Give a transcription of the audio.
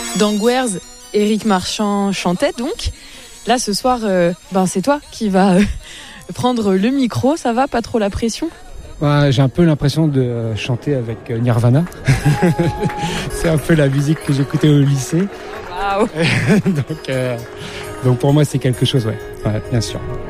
Dans Gwerz, Éric Marchand chantait donc. Là, ce soir, c'est toi qui vas prendre le micro. Ça va, pas trop la pression ? J'ai un peu l'impression de chanter avec Nirvana. C'est un peu la musique que j'écoutais au lycée. Waouh. Donc pour moi, c'est quelque chose, ouais, bien sûr.